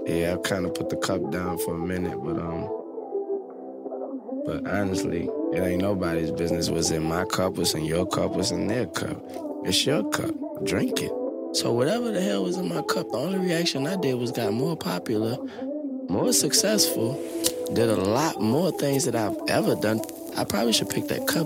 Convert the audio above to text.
Yeah, I kind of put the cup down for a minute, but honestly, it ain't nobody's business what's in my cup, what's in your cup, what's in their cup. It's your cup. Drink it. So whatever the hell was in my cup, the only reaction I did was got more popular, more successful, did a lot more things that I've ever done. I probably should pick that cup